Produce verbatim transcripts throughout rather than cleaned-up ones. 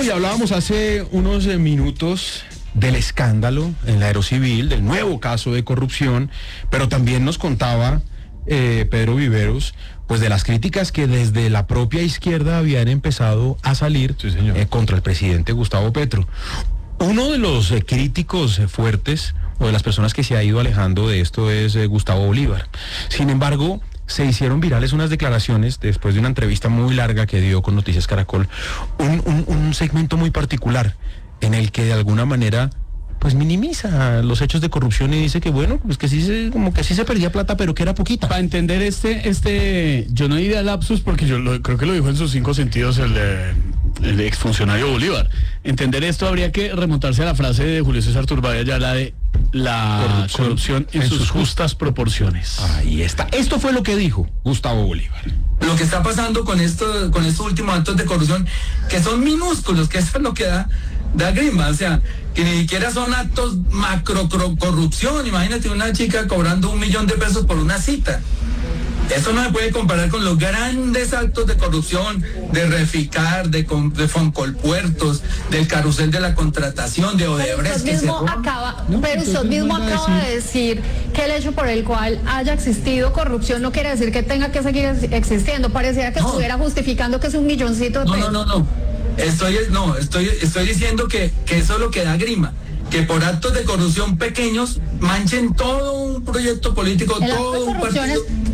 y hablábamos hace unos eh, minutos del escándalo en la Aerocivil, del nuevo caso de corrupción, pero también nos contaba eh, Pedro Viveros, pues de las críticas que desde la propia izquierda habían empezado a salir sí, señor. Eh, contra el presidente Gustavo Petro. Uno de los eh, críticos eh, fuertes, o de las personas que se ha ido alejando de esto, es eh, Gustavo Bolívar. Sin embargo, se hicieron virales unas declaraciones después de una entrevista muy larga que dio con Noticias Caracol, un, un, un segmento muy particular en el que de alguna manera pues minimiza los hechos de corrupción y dice que bueno, pues que sí se, como que sí se perdía plata, pero que era poquita. Para entender este, este, yo no diría lapsus porque yo lo, creo que lo dijo en sus cinco sentidos el, el exfuncionario Bolívar. Entender esto habría que remontarse a la frase de Julio César Turbay Ayala de la corrupción, corrupción en, en sus justas proporciones. Ahí está. Esto fue lo que dijo Gustavo Bolívar. Lo que está pasando con esto, con estos últimos actos de corrupción, que son minúsculos, que eso es lo que da, da grima, o sea, que ni siquiera son actos macro corrupción. Imagínate una chica cobrando un millón de pesos por una cita. Eso no se puede comparar con los grandes actos de corrupción, de Reficar, de, de Foncolpuertos, del carrusel de la contratación, de Odebrecht. Pero usted mismo acaba, no, pero usted mismo acaba de decir que el hecho por el cual haya existido corrupción no quiere decir que tenga que seguir existiendo. Pareciera que no. estuviera justificando que es un milloncito de no, pesos. No, no, no. Estoy, no, estoy, estoy diciendo que, que eso es lo que da grima. Que por actos de corrupción pequeños manchen todo un proyecto político, el todo un partido.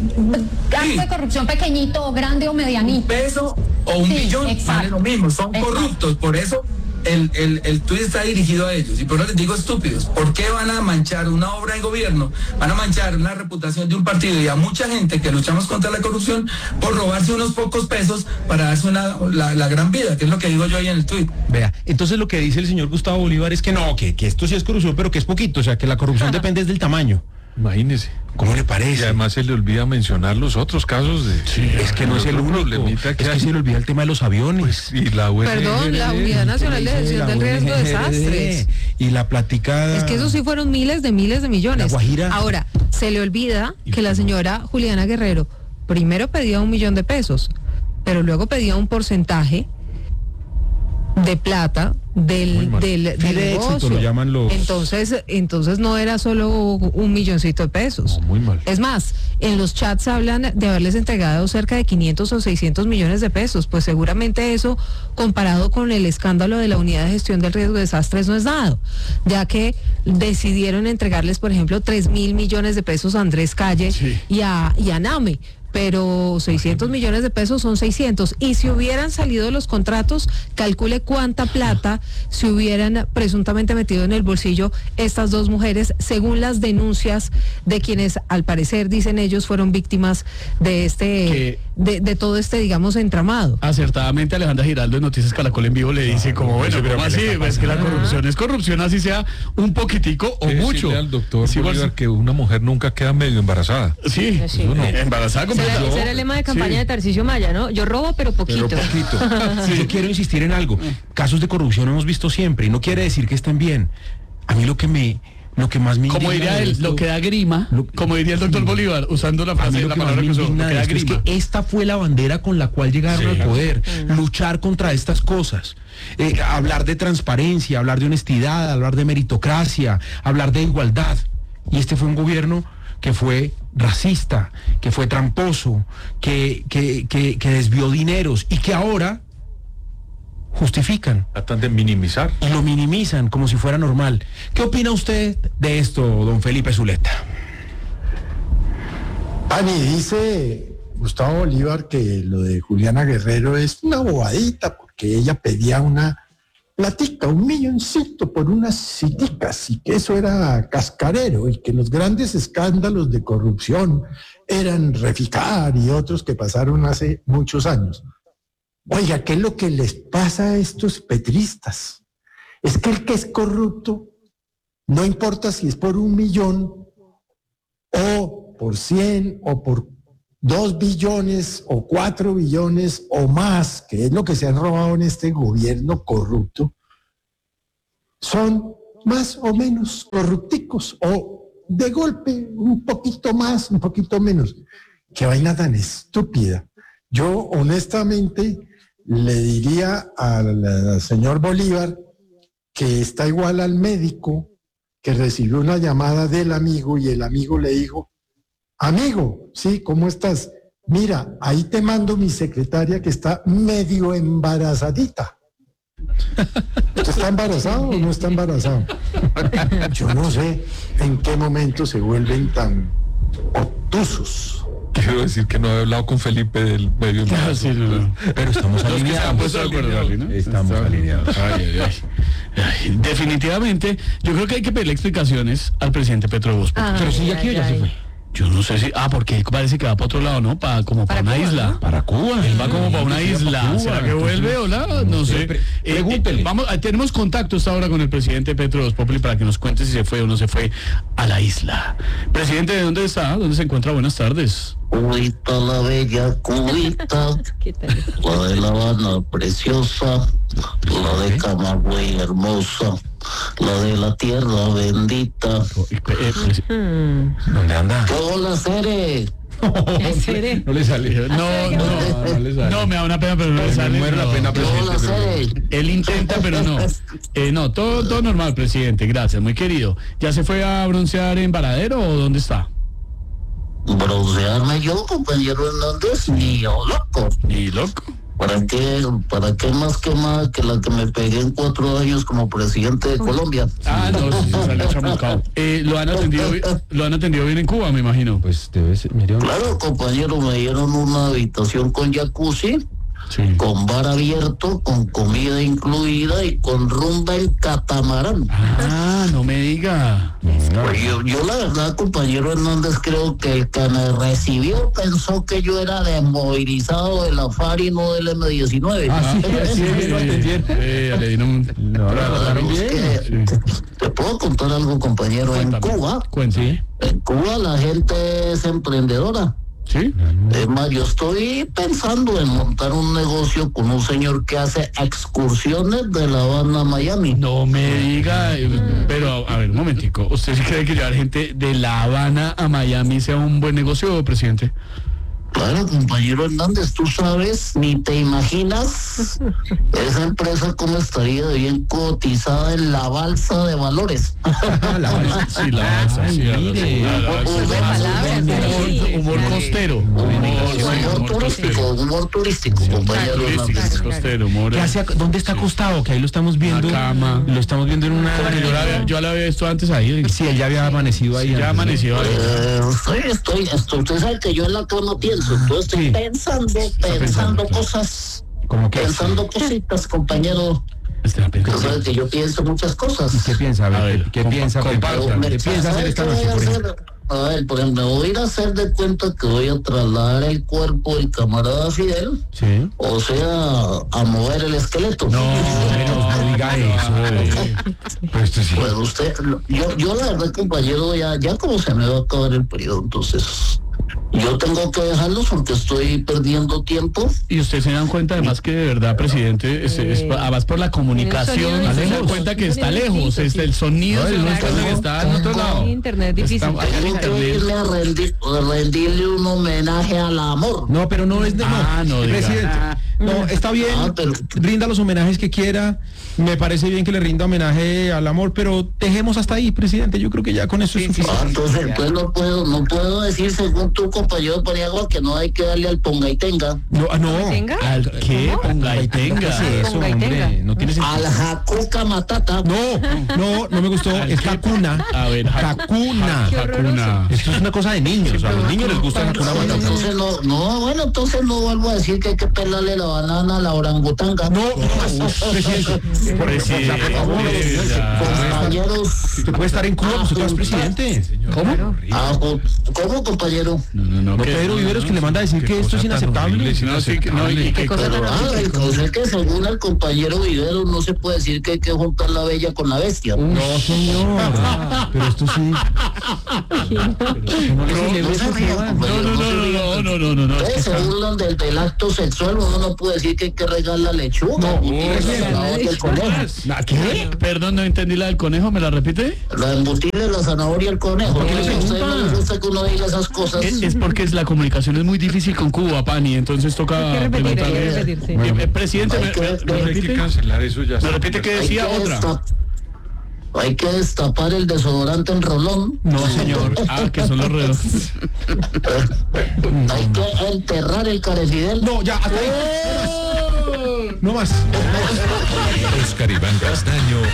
Es, acto sí. de corrupción pequeñito, o grande o medianito. Un peso o un sí, millón, vale lo mismo, son exacto. corruptos, por eso el, el, el tuit está dirigido a ellos. Y por eso les digo estúpidos, ¿por qué van a manchar una obra de gobierno? Van a manchar una reputación de un partido y a mucha gente que luchamos contra la corrupción por robarse unos pocos pesos para darse una, la, la gran vida, que es lo que digo yo ahí en el tuit. Vea, entonces lo que dice el señor Gustavo Bolívar es que no, que, que esto sí es corrupción, pero que es poquito, o sea, que la corrupción Ajá. depende del tamaño. Imagínese. ¿Cómo le parece? Y además se le olvida mencionar los otros casos de... Sí, es que no es el único. Que es que se le olvida el tema de los aviones. Pues, y la U N G R D, Perdón, la Unidad Nacional de Gestión del Riesgo de Desastres. Y la platicada... Es que eso sí fueron miles de miles de millones. La Guajira. Ahora, se le olvida que la señora Juliana Guerrero primero pedía un millón de pesos, pero luego pedía un porcentaje de plata del, del, del de negocio. Éxito, lo llaman los... Entonces, entonces no era solo un milloncito de pesos. No, muy mal. Es más, en los chats hablan de haberles entregado cerca de quinientos o seiscientos millones de pesos. Pues seguramente eso, comparado con el escándalo de la Unidad de Gestión del Riesgo de Desastres, no es nada, ya que decidieron entregarles, por ejemplo, tres mil millones de pesos a Andrés Calle sí. y a, y a NAME. Pero seiscientos millones de pesos son seiscientos. Y si hubieran salido los contratos, calcule cuánta plata se hubieran presuntamente metido en el bolsillo estas dos mujeres, según las denuncias de quienes, al parecer, dicen ellos, fueron víctimas de este, de, de todo este, digamos, entramado. Acertadamente, Alejandra Giraldo en Noticias Caracol en Vivo le dice, como bueno, ¿cómo así? Es que la corrupción es corrupción, así sea un poquitico o mucho. Al doctor sí, Bolívar, que una mujer nunca queda medio embarazada. Sí, sí. No. embarazada como Ese, ese era el lema de campaña sí. de Tarcisio Maya, ¿no? Yo robo, pero poquito. Pero poquito. Sí. Yo quiero insistir en algo. Casos de corrupción hemos visto siempre y no quiere decir que estén bien. A mí lo que me... Lo que más me como diría él, esto, lo que da grima, lo, como diría el doctor sí. Bolívar, usando la frase, la palabra que usó, lo que da grima. Es que esta fue la bandera con la cual llegaron sí. al poder, sí. luchar contra estas cosas, eh, hablar de transparencia, hablar de honestidad, hablar de meritocracia, hablar de igualdad. Y este fue un gobierno que fue racista, que fue tramposo, que, que, que, que desvió dineros y que ahora justifican. Tratan de minimizar. Y lo minimizan como si fuera normal. ¿Qué opina usted de esto, don Felipe Zuleta? Pani, dice Gustavo Bolívar que lo de Juliana Guerrero es una bobadita porque ella pedía una platica, un milloncito por unas citicas y que eso era cascarero y que los grandes escándalos de corrupción eran Reficar y otros que pasaron hace muchos años. Oiga, ¿qué es lo que les pasa a estos petristas? Es que el que es corrupto, no importa si es por un millón o por cien o por dos billones o cuatro billones o más, que es lo que se han robado en este gobierno corrupto, son más o menos corrupticos o de golpe un poquito más, un poquito menos. Qué vaina tan estúpida. Yo honestamente le diría al, al señor Bolívar que está igual al médico que recibió una llamada del amigo y el amigo le dijo, amigo, sí, ¿cómo estás? Mira, ahí te mando mi secretaria que está medio embarazadita. ¿Usted está embarazado o no está embarazado? Yo no sé en qué momento se vuelven tan obtusos. Quiero decir que no he hablado con Felipe del medio embarazo. Sí, no, no. Pero estamos Los que se han alineados. puesto de acuerdo, Ali, ¿no? Estamos alineados. Ay, ay, ay. Ay, definitivamente, yo creo que hay que pedirle explicaciones al presidente Petro Voz. Ay, Pero sí, ay, aquí o ya ay. se fue. Yo no sé si. Ah, porque él parece que va para otro lado, ¿no? Para, como para, Para una Cuba, isla. ¿no? Para Cuba. Él va como para una Sí, isla. para Cuba. ¿Será que vuelve o la? No, No sé. sé, pre- Eh, pregúntele. eh, vamos, eh, tenemos contacto esta hora con el presidente Petro Voz Populi para que nos cuente si se fue o no se fue a la isla. Presidente, ¿de dónde está? ¿Dónde se encuentra? Buenas tardes. Cubita, la bella Cubita, ¿Qué tal? la de La Habana preciosa, la de Camagüey hermosa, la de la tierra bendita. Eh, eh, presi- Hmm. ¿Dónde anda? ¿Qué hola, Cere? ¿En serio? No le sale. No, no, no le sale. no, me da una pena, pero no le Me sale. muero la no. pena, ¿Qué hola, presidente. Cere? Él intenta, pero no. Eh, no, todo, todo normal, presidente. Gracias, muy querido. ¿Ya se fue a broncear en Varadero o dónde está? Broncearme yo, compañero Hernández, ni yo, loco. Ni loco. ¿Para qué, para qué más quemada que la que me pegué en cuatro años como presidente de Colombia? Ah, no, sí, se salió chamucado. Eh, lo han atendido, bi- lo han atendido bien en Cuba, me imagino. Pues debe ser, mire, Claro, compañero, me dieron una habitación con jacuzzi, Sí. con bar abierto, con comida incluida y con rumba en catamarán. Ah, no me diga. Pues yo, yo la verdad, compañero Hernández, creo que el que me recibió pensó que yo era desmovilizado de la FARC y no del eme diecinueve. Ah, sí, así es, lo atendieron. Eh, le dieron un... No, lo trataron Es bien. que, te, te puedo contar algo, compañero. En Cuéntame, Cuba, Cuéntame. en Cuba la gente es emprendedora. ¿Sí? Es más, yo estoy pensando en montar un negocio con un señor que hace excursiones de La Habana a Miami. No me diga, eh, pero a ver, un momentico. ¿Usted sí cree que llevar gente de La Habana a Miami sea un buen negocio, presidente? Claro, compañero Hernández, tú sabes, ni te imaginas esa empresa cómo estaría de bien cotizada en la bolsa de valores. La balsa. Sí, la balsa, Ay, sí, la mire. balsa, la balsa. Humor, de palabras, Humor, sí. humor costero. Humor, sí, Humor humor turístico, costero. humor turístico, compañero Turístico, Hernández. costero, humor. ¿Qué hace ac- ¿Dónde está acostado? Que ahí lo estamos viendo. La cama. Lo estamos viendo en una. Porque yo la había, yo la había visto antes ahí. Sí, él ya había amanecido ahí. Ya antes, ¿no? amaneció ahí. Eh, estoy, estoy, estoy, usted sabe que yo en la cama pienso, entonces estoy Sí. pensando, pensando, pensando claro. cosas, ¿Cómo que? pensando cositas, compañero. Está Usted pensando. sabe que yo pienso muchas cosas. ¿Qué piensa? A ver, A ver, ¿qué, qué compa- piensa? comparta. ¿Qué, Me- qué piensa hacer ¿sabe esta qué noche, voy a por ejemplo? hacer? A ver, por ejemplo, me voy a ir a hacer de cuenta que voy a trasladar el cuerpo del camarada Fidel, Sí. o sea, a mover el esqueleto. No, no, no diga eso. Pero esto sí. Pues usted, yo, yo la verdad, compañero, ya, ya como se me va a acabar el periodo, entonces yo tengo que dejarlos porque estoy perdiendo tiempo. Y usted se dan cuenta además que de verdad, presidente, es, es- además por la comunicación, El sonido se dan lejos. cuenta que está Sonido lejos, distinto, es sí. el sonido, No, se él no dan está cuenta que lejos. está en otro lado. Internet difícil. Está- allá en Tengo que internet. irme a, rendir- a rendirle un homenaje al amor. No, pero no es de. No, Ah, no diga. presidente. No, está bien. Ah, pero- Rinda los homenajes que quiera. Me parece bien que le rinda homenaje al amor, pero dejemos hasta ahí, presidente. Yo creo que ya con eso es Ah, suficiente. entonces, entonces no puedo, no puedo decir según tu compañero Paniagua que no hay que darle al ponga y tenga. No, ah, no. ¿Tenga? ¿Al qué? Ponga y ¿Qué tenga. es eso, Ponga y tenga. hombre? No tiene Al sentido. jacuca matata. No, no, no me gustó. ¿Al Es qué? Hakuna. A ver, ja- Hakuna. ja- Hakuna. Esto es una cosa de niños. A los niños les gusta Hakuna Bueno, Matata. entonces no, no, bueno, entonces no vuelvo a decir que hay que pelarle la banana a la orangutanga. No, presidente. Por, Presidente, por favor, ya. Compañeros, usted puede estar en Cuba, pues usted es presidente. ¿Cómo? ah, ¿cómo, compañero? No, no, no. No, que- Pedro Viveros, que le manda a decir que esto es inaceptable. No, sí, que- no, y que- cosa tan Ah, entonces que según el compañero Vivero no se puede decir que hay que juntar la bella con la bestia. No, señor. Pero esto sí. No le No, celebre no eso, se rían, Esteban. No, no, no, no, no, no, no, no, no. Ustedes se burlan del, del acto sexual, uno no puede decir que hay que regar la lechuga. No, embutiles, la presidente, zanahoria y el conejo. ¿La qué? Perdón, no entendí la del conejo, ¿me la repite? La embutiles, la zanahoria y el conejo. ¿Por qué No, le a usted pregunta? no le gusta que uno diga esas cosas. Es, es porque es, la comunicación es muy difícil con Cuba, Pani, entonces toca Hay que repetir, hay que preguntarle. repetir, sí. Eh, eh, presidente, Hay ¿me, que- me- me Hay que repite? cancelar eso ya. ¿Me repite qué Hay decía que otra? destap- Hay que destapar el desodorante en rolón. No, señor. Ah, que son los redos. Hay que enterrar el carefidel. No, ya, hasta ahí. No más. Oscar Iván Castaño